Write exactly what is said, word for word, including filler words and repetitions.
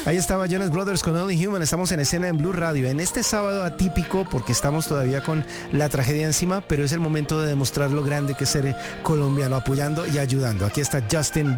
Ahí estaba Jonas Brothers con Only Human. Estamos en escena en Blue Radio. En este sábado atípico, porque estamos todavía con la tragedia encima, pero es el momento de demostrar lo grande que es ser colombiano, apoyando y ayudando. Aquí está Justin